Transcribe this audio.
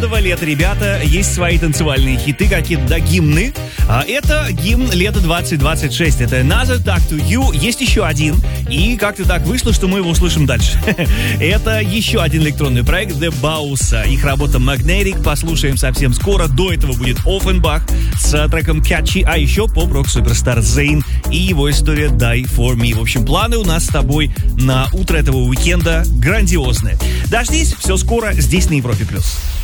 каждого лета, ребята, есть свои танцевальные хиты, какие-то, да, гимны. Это гимн лета 2026. Это Another Talk to You. Есть еще один. И как-то так вышло, что мы его услышим дальше. Это еще один электронный проект The Bows. Их работа Magnetic. Послушаем совсем скоро. До этого будет Offenbach с треком Catchy. А еще поп-рок суперстар Zayn и его история Die For Me. В общем, планы у нас с тобой на утро этого уикенда грандиозные. Дождись, все скоро здесь на Европе+.